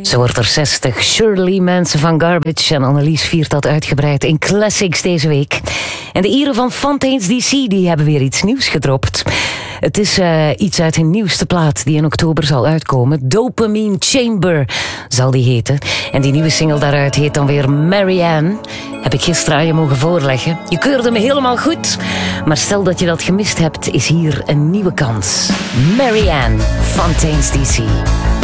Ze wordt er 60. Shirley Manson van Garbage. En Annelies viert dat uitgebreid in Classics deze week. En de Ieren van Fontaine's DC die hebben weer iets nieuws gedropt. Het is iets uit hun nieuwste plaat die in oktober zal uitkomen. Dopamine Chamber zal die heten. En die nieuwe single daaruit heet dan weer Marianne. Heb ik gisteren aan je mogen voorleggen. Je keurde me helemaal goed. Maar stel dat je dat gemist hebt, is hier een nieuwe kans. Marianne, Fontaine's DC.